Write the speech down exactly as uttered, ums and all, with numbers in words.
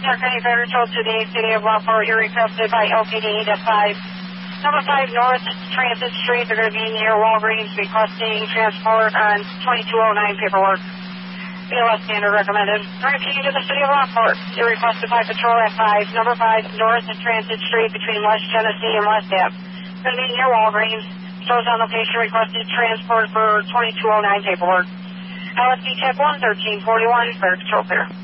County Federal to the City of Rockport. You're requested by L P D to five. Number five North Transit Street. They're going to be near Walgreens requesting transport on twenty-two oh nine paperwork. B L S standard recommended. Directing you to the City of Rockport. You're requested by Patrol at five. Number five North Transit Street between West Genesee and West Ave. Going to be near Walgreens. Patrol's on location requested transport for twenty-two oh nine paperwork. L S D check one thirteen forty-one. Fire Patrol clear.